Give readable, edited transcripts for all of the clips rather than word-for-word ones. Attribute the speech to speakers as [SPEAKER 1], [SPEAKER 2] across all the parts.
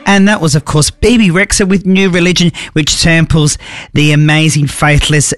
[SPEAKER 1] And that was, of course, Bebe Rexha with New Religion, which samples the amazing Faithless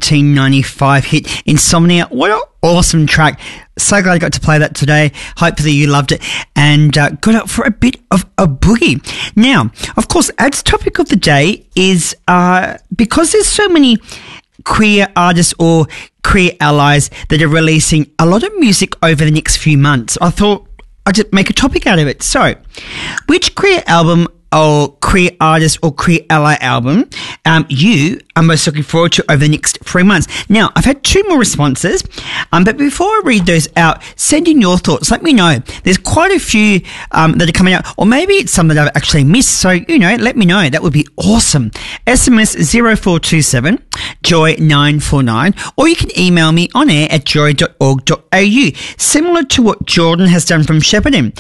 [SPEAKER 1] 1995 hit Insomnia. What an awesome track. So glad I got to play that today. Hopefully you loved it and got up for a bit of a boogie. Now, of course, Ad's topic of the day is because there's so many queer artists or queer allies that are releasing a lot of music over the next few months, I thought I'd just make a topic out of it. So, which queer album or queer artist or queer ally album you are most looking forward to over the next 3 months? Now, I've had 2 more responses, but before I read those out, send in your thoughts. Let me know. There's quite a few that are coming out, or maybe it's some that I've actually missed. So, let me know. That would be awesome. SMS 0427 Joy 949, or you can email me on air at joy.org.au, similar to what Jordan has done from Shepparton.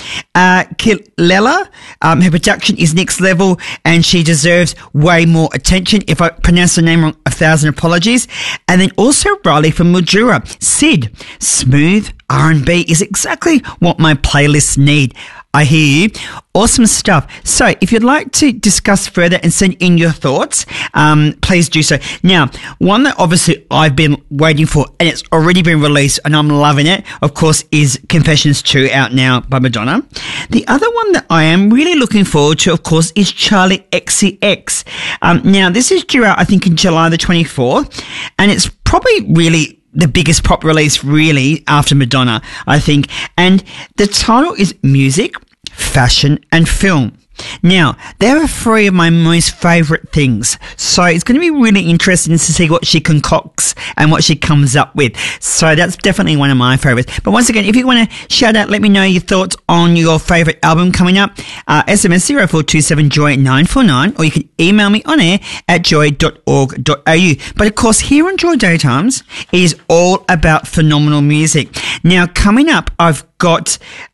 [SPEAKER 1] Kilela, her production is next level and she deserves way more attention. If I pronounce the name wrong, 1,000 apologies. And then also Riley from Mildura. Sid, smooth R&B is exactly what my playlists need. I hear you. Awesome stuff. So if you'd like to discuss further and send in your thoughts, please do so. Now, one that obviously I've been waiting for and it's already been released and I'm loving it, of course, is Confessions 2 out now by Madonna. The other one that I am really looking forward to, of course, is Charlie XCX. Now, this is due out, I think, in July the 24th, and it's probably really the biggest pop release really after Madonna, I think. And the title is Music, Fashion and Film. Now, there are 3 of my most favourite things. So it's going to be really interesting to see what she concocts and what she comes up with. So that's definitely one of my favourites. But once again, if you want to shout out, let me know your thoughts on your favourite album coming up. SMS 0427 Joy 949, or you can email me on air at joy.org.au. But of course, here on Joy Daytimes, it is all about phenomenal music. Now, coming up, I've got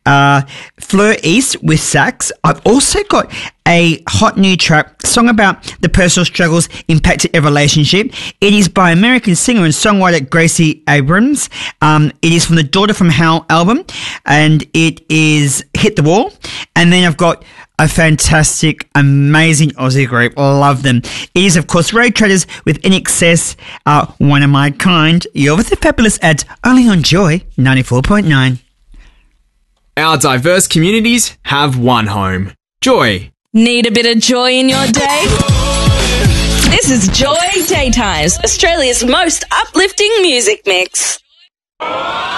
[SPEAKER 1] Fleur East with Sax. I've also got a hot new track, song about the personal struggles impacted a relationship. It is by American singer and songwriter Gracie Abrams. It is from the Daughter from Hell album, and it is Hit the Wall. And then I've got a fantastic, amazing Aussie group. Love them. It is, of course, Road Traders with In Excess, One of My Kind. You're with the fabulous Ads, only on Joy 94.9.
[SPEAKER 2] Our diverse communities have one home. Joy.
[SPEAKER 3] Need a bit of joy in your day? This is Joy Daytimes, Australia's most uplifting music mix.